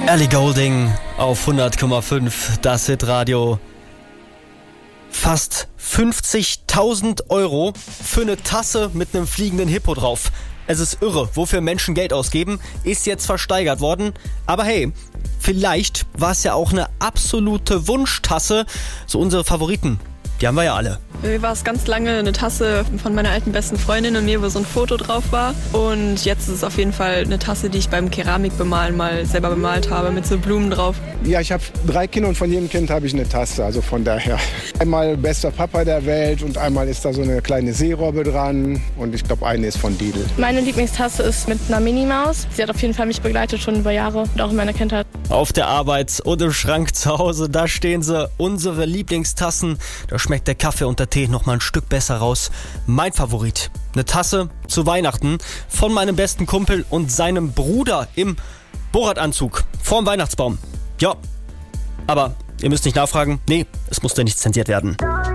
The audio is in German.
Ellie Goulding auf 100,5, das Hitradio. Fast 50.000 Euro für eine Tasse mit einem fliegenden Hippo drauf. Es ist irre, wofür Menschen Geld ausgeben, ist jetzt versteigert worden. Aber hey, vielleicht war es ja auch eine absolute Wunschtasse. So unsere Favoriten, die haben wir ja alle. Mir war es ganz lange eine Tasse von meiner alten besten Freundin und mir, wo so ein Foto drauf war. Und jetzt ist es auf jeden Fall eine Tasse, die ich beim Keramikbemalen mal selber bemalt habe, mit so Blumen drauf. Ja, ich habe 3 Kinder und von jedem Kind habe ich eine Tasse, also von daher. Einmal bester Papa der Welt und einmal ist da so eine kleine Seerobbe dran und ich glaube, eine ist von Lidl. Meine Lieblingstasse ist mit einer Minimaus. Sie hat auf jeden Fall mich begleitet schon über Jahre und auch in meiner Kindheit. Auf der Arbeit und im Schrank zu Hause, da stehen sie, unsere Lieblingstassen. Da schmeckt der Kaffee und der Tee noch mal ein Stück besser raus. Mein Favorit, eine Tasse zu Weihnachten von meinem besten Kumpel und seinem Bruder im Borat-Anzug vorm Weihnachtsbaum. Ja, aber ihr müsst nicht nachfragen. Nee, es musste nicht zensiert werden.